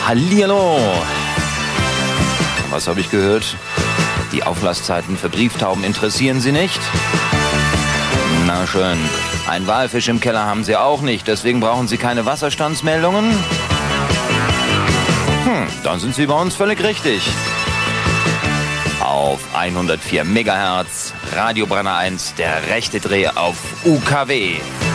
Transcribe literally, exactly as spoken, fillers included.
Hallihallo. Was habe ich gehört? Die Auflasszeiten für Brieftauben interessieren Sie nicht? Na schön. Ein Walfisch im Keller haben Sie auch nicht, deswegen brauchen Sie keine Wasserstandsmeldungen? Hm, dann sind Sie bei uns völlig richtig. Auf hundertvier Megahertz, Radio Brenner eins, der rechte Dreh auf U K W.